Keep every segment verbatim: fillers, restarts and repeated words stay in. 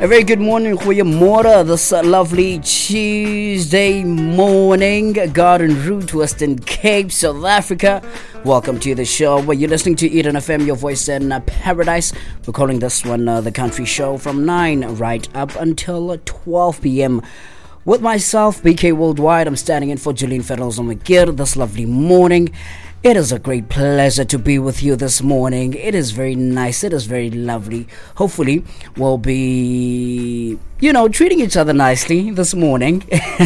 A very good morning, goeiemorgen, this uh, lovely Tuesday morning, Garden Route, Western Cape, South Africa. Welcome to the show where you're listening to Eden F M, your voice in uh, paradise. We're calling this one uh, the country show from nine right up until twelve p.m. With myself, B K Worldwide. I'm standing in for Julian Ferrells on the gear this lovely morning. It is a great pleasure to be with you this morning. It is very nice. It is very lovely. Hopefully, we'll be, you know, treating each other nicely this morning.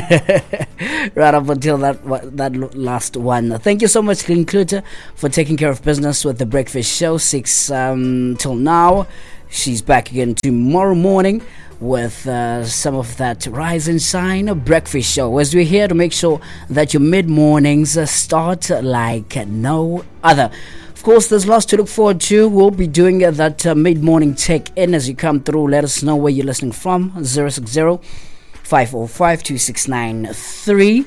Right up until that that last one. Thank you so much, Lynn Kluter, for taking care of business with the breakfast show, six um, till now. She's back again tomorrow morning with uh, some of that Rise and Shine breakfast show, as we're here to make sure that your mid-mornings uh, start like no other. Of course, there's lots to look forward to. We'll be doing uh, that uh, mid-morning check-in as you come through. Let us know where you're listening from. zero six zero, five oh five, two six nine three.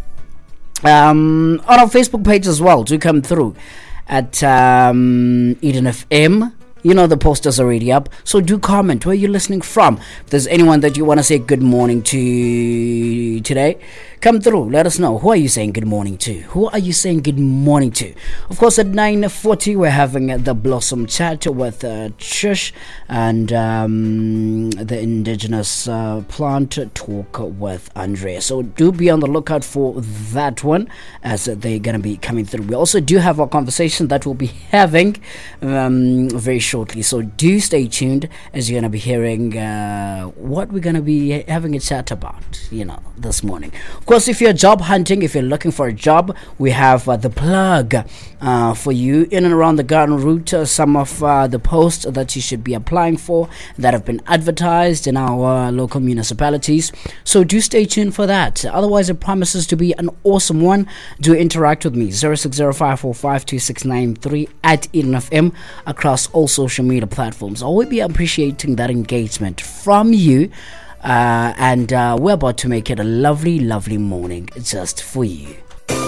Um, on our Facebook page as well, do come through at um, Eden F M. You know the poster's already up, so do comment where you're listening from. If there's anyone that you want to say good morning to today, come through, let us know. Who are you saying good morning to? Who are you saying good morning to? Of course, at nine forty, we're having the Blossom Chat with uh, Trish and um, the Indigenous uh, Plant Talk with Andrea. So do be on the lookout for that one, as they're going to be coming through. We also do have a conversation that we'll be having um, very shortly. Shortly, so do stay tuned as you're going to be hearing uh, what we're going to be having a chat about, you know, this morning. Of course, if you're job hunting, if you're looking for a job, we have uh, the plug uh, for you in and around the Garden Route. Uh, some of uh, the posts that you should be applying for that have been advertised in our uh, local municipalities. So do stay tuned for that. Otherwise, it promises to be an awesome one. Do interact with me. zero six zero, five four five, two six nine three at Eden F M across all social media platforms. I will be appreciating that engagement from you, uh, and uh, we're about to make it a lovely, lovely morning just for you. Working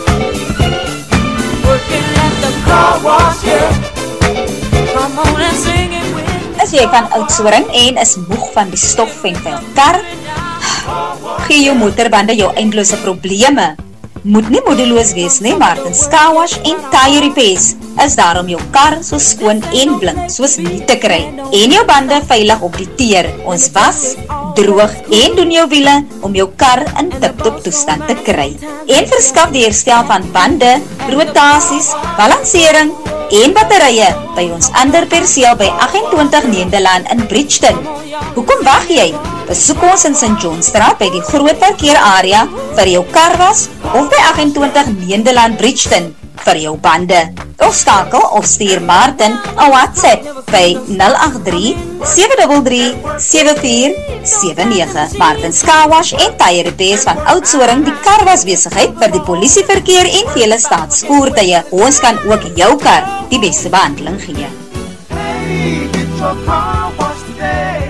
at the car wash, yeah. Come on and sing it with. As jy van Oudtshoorn en is moeg van die stof en vuil kar, gee jou motorbande jou eindelose probleme. Moet nie moedeloos wees nie, Martins Car Wash en Tire Repairs is daar om jou kar so skoon en blink soos nie te kry en jou bande veilig op die teer. Ons was, droog en doen jou wiele om jou kar in tip-top toestand te kry en verskaf die herstel van bande, rotasies, balansering en batterye by ons ander perseel by agt-en-twintig Nederland in Bridgeton. Hoekom wag jy? Besoek ons in Saint Johnstraat by die groot parkeerarea vir jou karwas of by agt-en-twintig Nederland Bridgeton vir jou bande. Of skakel of stuur Martin 'n WhatsApp by nul agt drie, sewe drie drie, sewe vier sewe nege. Martins Car Wash en Tire Repairs van Oudtshoorn, die karwasbesigheid vir die polisieverkeer en vele staatsvoertuie. Ons kan ook jou kar die beste behandeling gee. Hey, get your car washed today.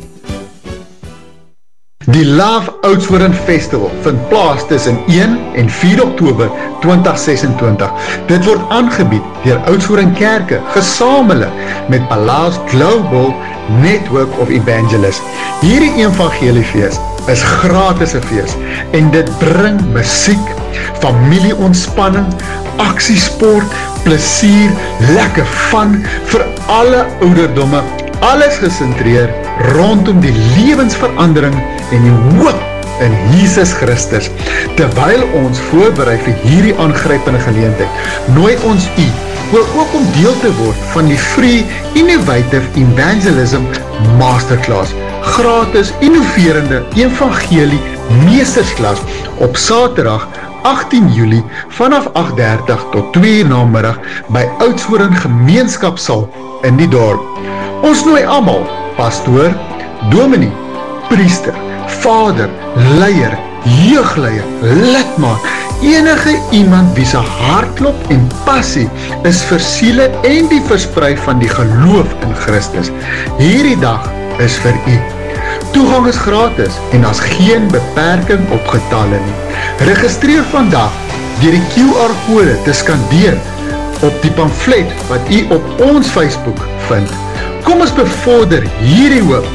Die Love Oudtshoorn Festival vind plaas tussen een en vier Oktober twintig sesentwintig. Dit word aangebied deur Oudtshoorn Kerke, gesamentlik met Palace Global Network of Evangelists. Hierdie evangeliefees is gratis 'n fees en dit bring musiek, familieontspanning, aksiesport, plesier, lekker fun vir alle ouderdomme. Alles gesentreer rondom die lewensverandering en die hoop in Jesus Christus. Terwyl ons voorberei vir hierdie aangrypende geleentheid, nooi ons u wil ook om deel te word van die Free Innovative Evangelism Masterclass, gratis innoverende evangelie meestersklas op Saterdag agttien Julie vanaf agt dertig tot twee uur namiddag by Oudtshoorn Gemeenskapsaal in die dorp. Ons nooi almal, pastoor, dominee, priester, vader, leier, jeugleier, lidmaat, enige iemand wie se hartklop en passie is vir siele en die versprei van die geloof in Christus. Hierdie dag is vir u. Toegang is gratis en daar's geen beperking op getalle nie. Registreer vandag deur die Q R kode te skandeer op die pamflet wat u op ons Facebook vind. Kom ons bevorder hierdie hoop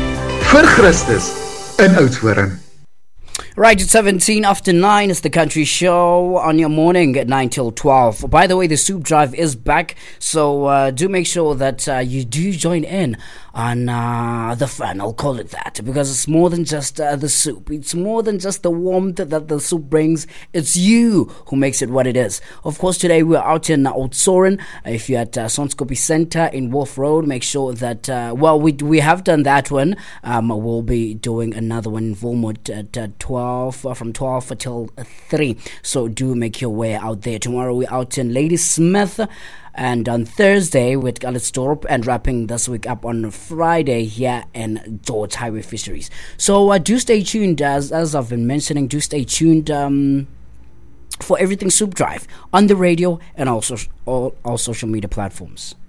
vir Christus in Oudtshoorn. Right, it's seventeen after nine. It's the Country Show on your morning at nine till twelve. By the way, the soup drive is back, so uh, do make sure that uh, you do join in on uh, the fun. I'll call it that, because it's more than just uh, the soup. It's more than just the warmth that the soup brings. It's you who makes it what it is. Of course, today we're out in uh, Oudtshoorn. If you're at uh, Sonskopi Center in Wolf Road, make sure that, uh, well, we we have done that one. Um, we'll be doing another one in Volmut at uh, twelve, uh, from twelve until three. So do make your way out there. Tomorrow we're out in Ladysmith. And on Thursday with Galitzdorp, and wrapping this week up on Friday here in George Highway Fisheries. So uh, do stay tuned, as as I've been mentioning, do stay tuned um, for everything Soup Drive on the radio and also all, all social media platforms.